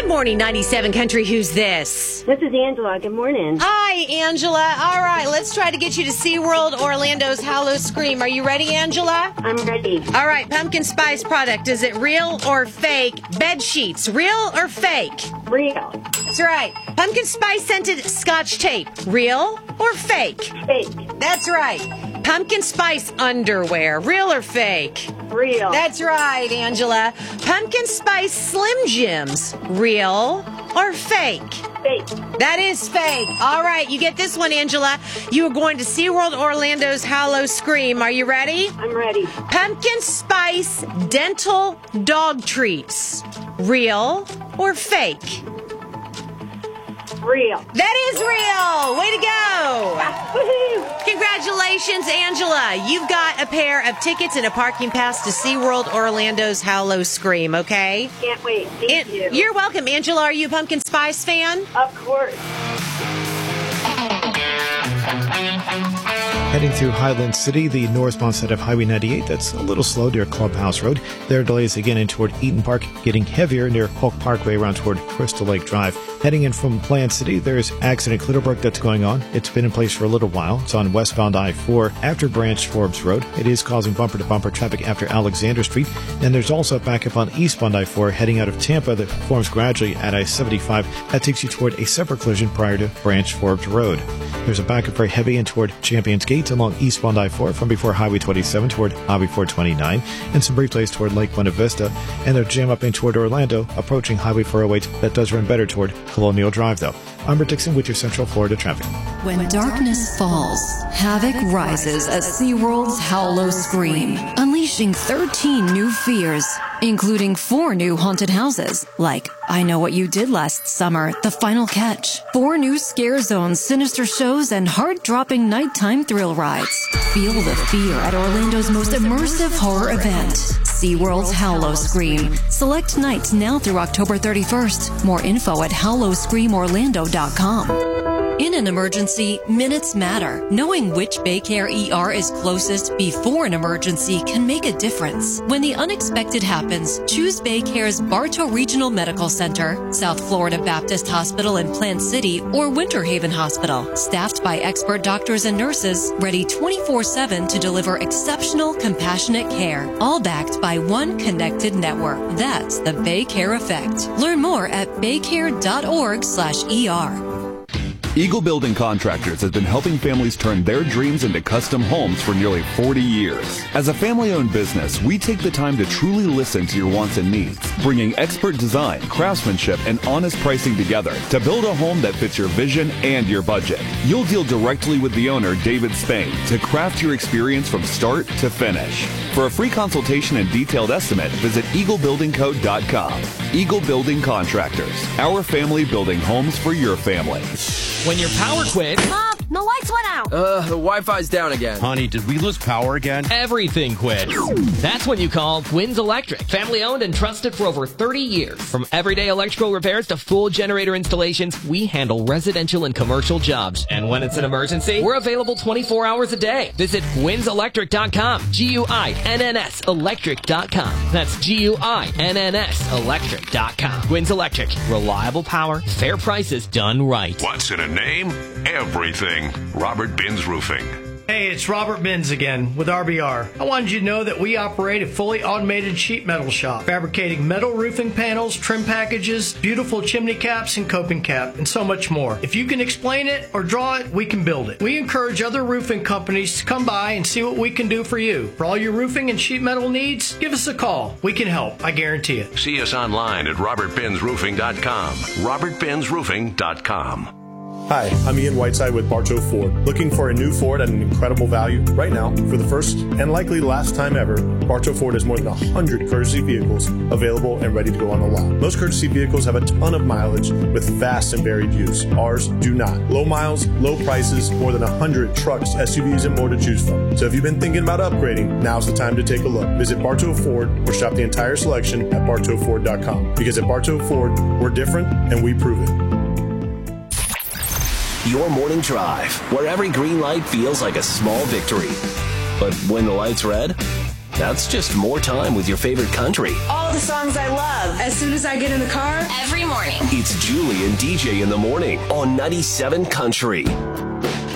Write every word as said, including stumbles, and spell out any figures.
morning, ninety-seven Country. Who's this? This is Angela. Good morning. Hi, Angela. All right, let's try to get you to SeaWorld Orlando's Howl-O-Scream. Are you ready, Angela? I'm ready. All right, pumpkin spice product. Is it real or fake? Bed sheets, real or fake? Real. That's right. Pumpkin spice scented Scotch tape, real or fake? Fake. That's right. Pumpkin spice underwear, real or fake? Real. That's right, Angela. Pumpkin spice Slim Jims, real or fake? Fake. That is fake. All right, you get this one, Angela. You are going to SeaWorld Orlando's Howl-O-Scream. Are you ready? I'm ready. Pumpkin spice dental dog treats, real or fake? Real. That is real. Way to go. Woohoo. Congratulations, Angela. You've got a pair of tickets and a parking pass to SeaWorld Orlando's Howl-O-Scream, okay? Can't wait. Thank It, you. You're welcome. Angela, are you a pumpkin spice fan? Of course. Heading through Highland City, the northbound side of Highway ninety-eight, that's a little slow near Clubhouse Road. There are delays again in toward Eaton Park, getting heavier near Polk Parkway around toward Crystal Lake Drive. Heading in from Plant City, there's accident Clitterbrook that's going on. It's been in place for a little while. It's on westbound I four after Branch Forbes Road. It is causing bumper-to-bumper traffic after Alexander Street. And there's also a backup on eastbound I four heading out of Tampa that forms gradually at I seventy-five. That takes you toward a separate collision prior to Branch Forbes Road. There's a backup very heavy in toward Champions Gate along eastbound I four from before Highway twenty-seven toward Highway four twenty-nine, and some brief delays toward Lake Buena Vista, and a jam up in toward Orlando, approaching Highway four oh eight. That does run better toward Colonial Drive, though. I'm Rick Dixon with your Central Florida traffic. When darkness falls, havoc rises at SeaWorld's Howl-O-Scream, unleashing thirteen new fears, including four new haunted houses, like I Know What You Did Last Summer, The Final Catch, four new scare zones, sinister shows, and heart-dropping nighttime thrill rides. Feel the fear at Orlando's most immersive horror event, SeaWorld's Howl-O-Scream. Select nights now through October thirty-first. More info at howl o scream orlando dot com. In an emergency, minutes matter. Knowing which Baycare E R is closest before an emergency can make a difference. When the unexpected happens, choose Baycare's Bartow Regional Medical Center, South Florida Baptist Hospital in Plant City, or Winter Haven Hospital. Staffed by expert doctors and nurses, ready twenty-four seven to deliver exceptional, compassionate care. All backed by one connected network. That's the Baycare effect. Learn more at baycare dot org slash E R. Eagle Building Contractors has been helping families turn their dreams into custom homes for nearly forty years. As a family-owned business, we take the time to truly listen to your wants and needs, bringing expert design, craftsmanship, and honest pricing together to build a home that fits your vision and your budget. You'll deal directly with the owner, David Spain, to craft your experience from start to finish. For a free consultation and detailed estimate, visit eagle building co dot com. Eagle Building Contractors, our family building homes for your family. When your power quit... Mom, the lights went out. Uh, the Wi-Fi's down again. Honey, did we lose power again? Everything quit. That's when you call Twins Electric. Family owned and trusted for over thirty years. From everyday electrical repairs to full generator installations, we handle residential and commercial jobs. And when it's an emergency, we're available twenty-four hours a day. Visit Gwins Electric dot com. G U I N N S Electric dot com. That's G U I N N S Electric dot com. Gwins Electric. Reliable power, fair prices done right. What's in a name? Everything. Robert Binns Roofing. Hey, it's Robert Binns again with R B R. I wanted you to know that we operate a fully automated sheet metal shop, fabricating metal roofing panels, trim packages, beautiful chimney caps and coping cap, and so much more. If you can explain it or draw it, we can build it. We encourage other roofing companies to come by and see what we can do for you. For all your roofing and sheet metal needs, give us a call. We can help, I guarantee it. See us online at robert binns roofing dot com. robert binns roofing dot com. Hi, I'm Ian Whiteside with Bartow Ford. Looking for a new Ford at an incredible value? Right now, for the first and likely last time ever, Bartow Ford has more than one hundred courtesy vehicles available and ready to go on the lot. Most courtesy vehicles have a ton of mileage with vast and varied use. Ours do not. Low miles, low prices, more than one hundred trucks, S U Vs, and more to choose from. So if you've been thinking about upgrading, now's the time to take a look. Visit Bartow Ford or shop the entire selection at bartow ford dot com. Because at Bartow Ford, we're different and we prove it. Your morning drive, where every green light feels like a small victory. But when the light's red, That's just more time with your favorite country. All the songs I love. As soon as I get in the car, every morning. It's Julie and D J in the morning on ninety-seven Country.